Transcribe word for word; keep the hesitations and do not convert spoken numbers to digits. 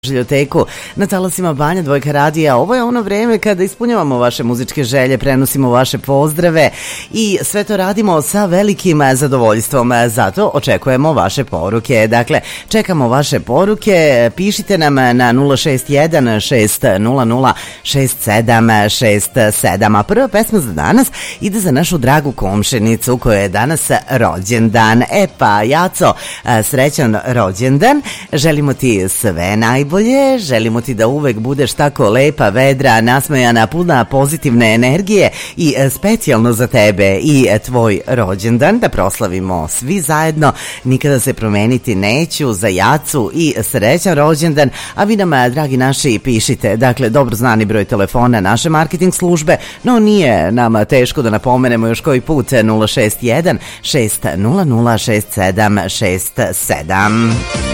Žiljoteku na talasima Banja Dvojka radija. Ovo je ono vreme kada ispunjavamo vaše muzičke želje, prenosimo vaše pozdrave i sve to radimo sa velikim zadovoljstvom. Zato očekujemo vaše poruke. Dakle, čekamo vaše poruke. Pišite nam na nula šest jedan šest nula nula šest sedam šest sedam. A prva pesma za danas ide za našu dragu komšinicu koja je danas rođendan. E pa, Jaco, srećan rođendan. Želimo ti sve najbolje. Bolje, želimo ti da uvek budeš tako lepa, vedra, nasmejana, puna pozitivne energije i specijalno za tebe i tvoj rođendan da proslavimo svi zajedno. Nikada se promeniti neću, za Jacu i srećan rođendan. A vi nam, dragi naši, pišite, dakle, dobro znani broj telefona naše marketing službe, no nije nam teško da napomenemo još koji put nula šest jedan šest nula nula šest sedam šest sedam.